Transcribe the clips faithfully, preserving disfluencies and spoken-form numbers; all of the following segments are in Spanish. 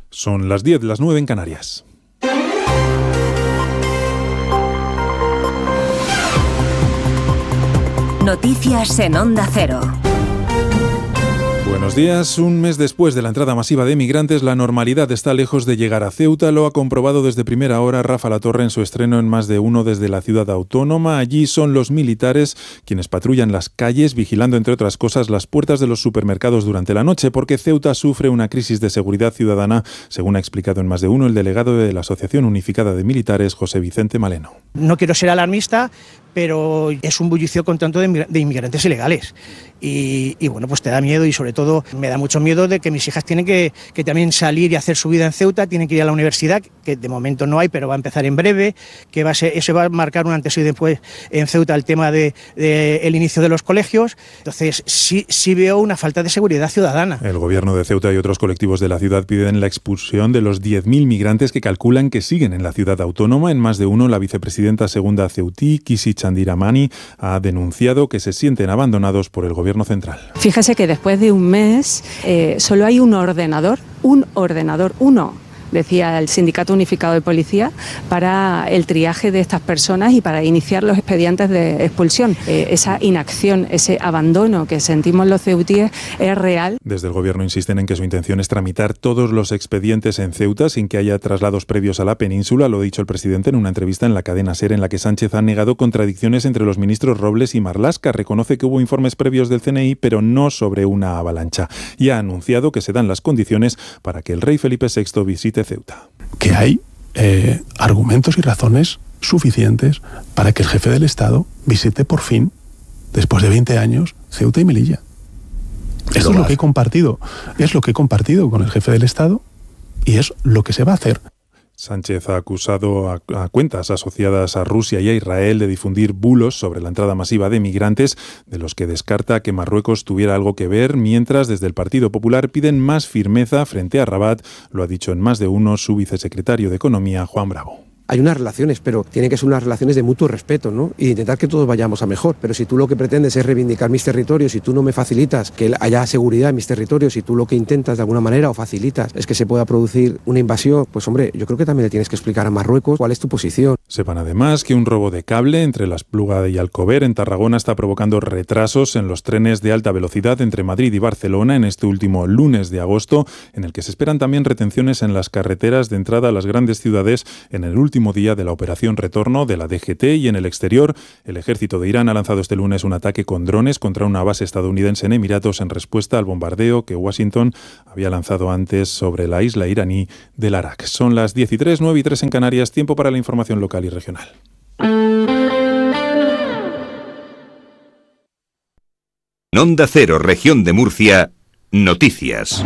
Son las diez, las nueve en Canarias. Noticias en Onda Cero. Buenos días. Un mes después de la entrada masiva de migrantes, la normalidad está lejos de llegar a Ceuta. Lo ha comprobado desde primera hora Rafa Latorre en su estreno en Más de Uno desde la ciudad autónoma. Allí son los militares quienes patrullan las calles, vigilando, entre otras cosas, las puertas de los supermercados durante la noche, porque Ceuta sufre una crisis de seguridad ciudadana, según ha explicado en Más de Uno el delegado de la Asociación Unificada de Militares, José Vicente Maleno. No quiero ser alarmista, pero es un bullicio con tanto de inmigrantes ilegales. Y, y bueno, pues te da miedo, y sobre todo me da mucho miedo de que mis hijas tienen que, que también salir y hacer su vida en Ceuta, tienen que ir a la universidad, que de momento no hay, pero va a empezar en breve, que va a ser, eso va a marcar un antes y después en Ceuta el tema de, de el inicio de los colegios. Entonces sí, sí veo una falta de seguridad ciudadana. El gobierno de Ceuta y otros colectivos de la ciudad piden la expulsión de los diez mil migrantes que calculan que siguen en la ciudad autónoma. En Más de Uno, la vicepresidenta segunda ceutí, Kisi Chandiramani, ha denunciado que se sienten abandonados por el gobierno central. Fíjese que después de un mes eh, solo hay un ordenador, un ordenador, uno, decía el Sindicato Unificado de Policía, para el triaje de estas personas y para iniciar los expedientes de expulsión. Eh, esa inacción, ese abandono que sentimos los ceutíes es real. Desde el gobierno insisten en que su intención es tramitar todos los expedientes en Ceuta sin que haya traslados previos a la península. Lo ha dicho el presidente en una entrevista en la cadena SER, en la que Sánchez ha negado contradicciones entre los ministros Robles y Marlaska. Reconoce que hubo informes previos del C N I, pero no sobre una avalancha. Y ha anunciado que se dan las condiciones para que el rey Felipe sexto visite Ceuta. Que hay eh, argumentos y razones suficientes para que el jefe del Estado visite por fin, después de veinte años, Ceuta y Melilla. Eso es lo que he compartido, es lo que he compartido con el jefe del Estado y es lo que se va a hacer. Sánchez ha acusado a, a cuentas asociadas a Rusia y a Israel de difundir bulos sobre la entrada masiva de migrantes, de los que descarta que Marruecos tuviera algo que ver, mientras desde el Partido Popular piden más firmeza frente a Rabat. Lo ha dicho en Más de Uno su vicesecretario de Economía, Juan Bravo. Hay unas relaciones, pero tienen que ser unas relaciones de mutuo respeto, ¿no? Y intentar que todos vayamos a mejor. Pero si tú lo que pretendes es reivindicar mis territorios, si tú no me facilitas que haya seguridad en mis territorios, si tú lo que intentas de alguna manera o facilitas es que se pueda producir una invasión, pues hombre, yo creo que también le tienes que explicar a Marruecos cuál es tu posición. Sepan además que un robo de cable entre La Espluga y Alcover, en Tarragona, está provocando retrasos en los trenes de alta velocidad entre Madrid y Barcelona en este último lunes de agosto, en el que se esperan también retenciones en las carreteras de entrada a las grandes ciudades en el último día de la operación retorno de la D G T. Y en el exterior, el ejército de Irán ha lanzado este lunes un ataque con drones contra una base estadounidense en Emiratos en respuesta al bombardeo que Washington había lanzado antes sobre la isla iraní del Arak. Son las diez y tres, nueve y tres en Canarias, tiempo para la información local y regional. En Onda Cero, región de Murcia, noticias.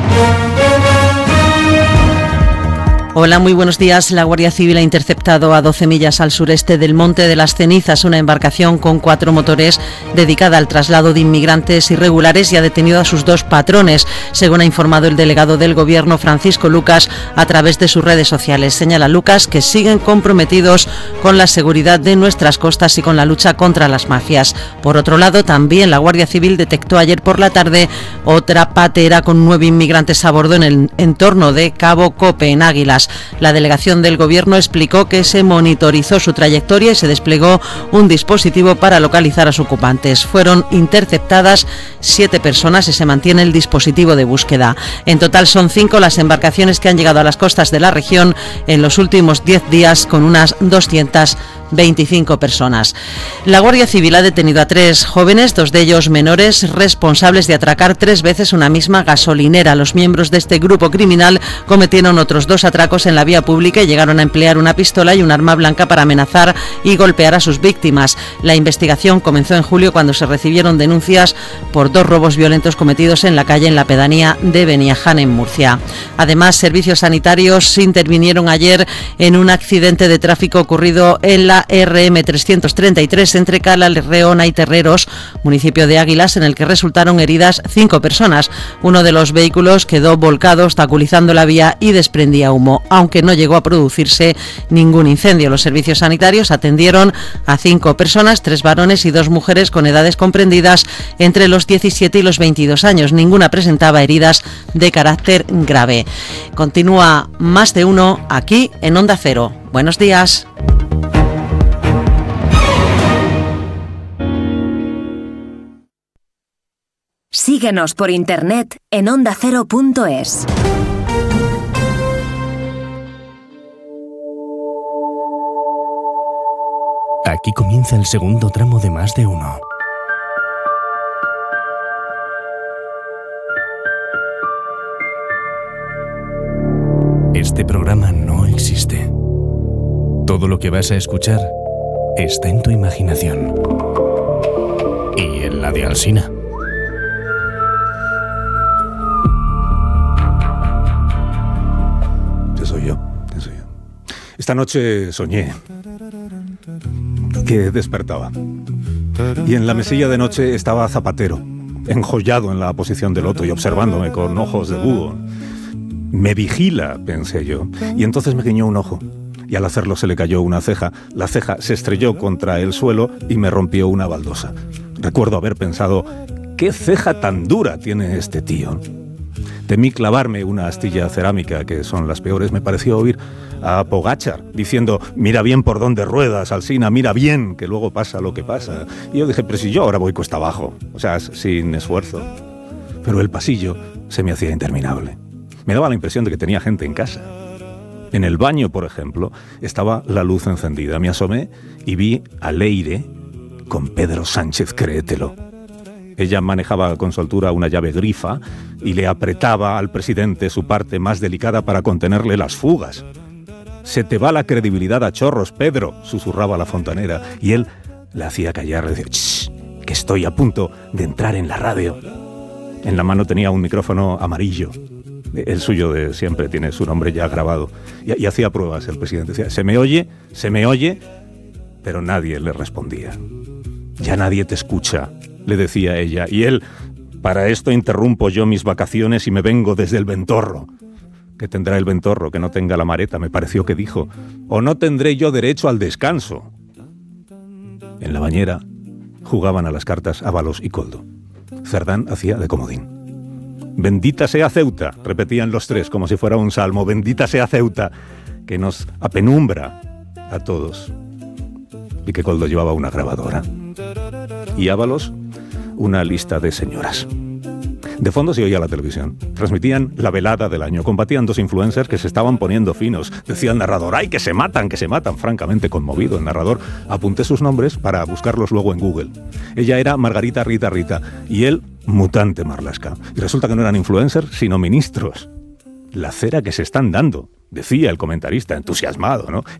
Hola, muy buenos días. La Guardia Civil ha interceptado a doce millas al sureste del Monte de las Cenizas una embarcación con cuatro motores dedicada al traslado de inmigrantes irregulares y ha detenido a sus dos patrones, según ha informado el delegado del Gobierno, Francisco Lucas, a través de sus redes sociales. Señala Lucas que siguen comprometidos con la seguridad de nuestras costas y con la lucha contra las mafias. Por otro lado, también la Guardia Civil detectó ayer por la tarde otra patera con nueve inmigrantes a bordo en el entorno de Cabo Cope, en Águilas. La delegación del Gobierno explicó que se monitorizó su trayectoria y se desplegó un dispositivo para localizar a los ocupantes. Fueron interceptadas siete personas y se mantiene el dispositivo de búsqueda. En total son cinco las embarcaciones que han llegado a las costas de la región en los últimos diez días, con unas doscientas veinticinco personas. La Guardia Civil ha detenido a tres jóvenes, dos de ellos menores, responsables de atracar tres veces una misma gasolinera. Los miembros de este grupo criminal cometieron otros dos atracos en la vía pública y llegaron a emplear una pistola y un arma blanca para amenazar y golpear a sus víctimas. La investigación comenzó en julio, cuando se recibieron denuncias por dos robos violentos cometidos en la calle en la pedanía de Beniaján, en Murcia. Además, servicios sanitarios intervinieron ayer en un accidente de tráfico ocurrido en la carretera R M trescientos treinta y tres entre Cala-Leona y Terreros, municipio de Águilas, en el que resultaron heridas cinco personas. Uno de los vehículos quedó volcado, obstaculizando la vía y desprendía humo, aunque no llegó a producirse ningún incendio. Los servicios sanitarios atendieron a cinco personas, tres varones y dos mujeres con edades comprendidas entre los diecisiete y los veintidós años. Ninguna presentaba heridas de carácter grave. Continúa Más de Uno aquí en Onda Cero. Buenos días. Síguenos por internet en onda cero punto es. Aquí comienza el segundo tramo de Más de Uno. Este programa no existe. Todo lo que vas a escuchar está en tu imaginación. Y en la de Alsina. Ese soy yo, ese soy yo. Esta noche soñé que despertaba. Y en la mesilla de noche estaba Zapatero, enjollado en la posición del loto y observándome con ojos de búho. Me vigila, pensé yo, y entonces me guiñó un ojo, y al hacerlo se le cayó una ceja. La ceja se estrelló contra el suelo y me rompió una baldosa. Recuerdo haber pensado, ¿qué ceja tan dura tiene este tío? Temí clavarme una astilla cerámica, que son las peores. Me pareció oír a Pogačar diciendo, mira bien por dónde ruedas, Alsina, mira bien, que luego pasa lo que pasa. Y yo dije, pero si yo ahora voy cuesta abajo, o sea, sin esfuerzo. Pero el pasillo se me hacía interminable. Me daba la impresión de que tenía gente en casa. En el baño, por ejemplo, estaba la luz encendida. Me asomé y vi a Leire con Pedro Sánchez, créetelo. Ella manejaba con soltura una llave grifa y le apretaba al presidente su parte más delicada para contenerle las fugas. «Se te va la credibilidad a chorros, Pedro», susurraba la fontanera, y él la hacía callar, le decía, «Shh, que estoy a punto de entrar en la radio». En la mano tenía un micrófono amarillo. El suyo de siempre, tiene su nombre ya grabado. Y, y hacía pruebas el presidente. Decía, se me oye, se me oye, pero nadie le respondía. Ya nadie te escucha, le decía ella. Y él, para esto interrumpo yo mis vacaciones y me vengo desde el Ventorro. ¿Qué tendrá el Ventorro que no tenga la Mareta? Me pareció que dijo. O no tendré yo derecho al descanso. En la bañera jugaban a las cartas Ábalos y Coldo. Cerdán hacía de comodín. «Bendita sea Ceuta», repetían los tres como si fuera un salmo, «bendita sea Ceuta», que nos apenumbra a todos. Y que Coldo llevaba una grabadora. Y Ábalos, una lista de señoras. De fondo se oía la televisión. Transmitían la velada del año. Combatían dos influencers que se estaban poniendo finos. Decía el narrador, ¡ay, que se matan, que se matan! Francamente conmovido el narrador. Apunté sus nombres para buscarlos luego en Google. Ella era Margarita Rita Rita y él, Mutante Marlaska. Y resulta que no eran influencers, sino ministros. La cera que se están dando, decía el comentarista, entusiasmado, ¿no?